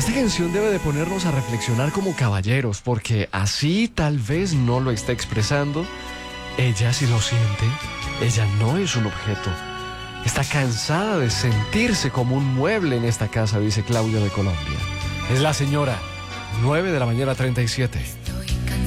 Esta canción debe de ponernos a reflexionar como caballeros, porque así tal vez no lo está expresando. Ella sí lo siente. Ella no es un objeto. Está cansada de sentirse como un mueble en esta casa, dice Claudia de Colombia. Es la señora. 9 de la mañana 37.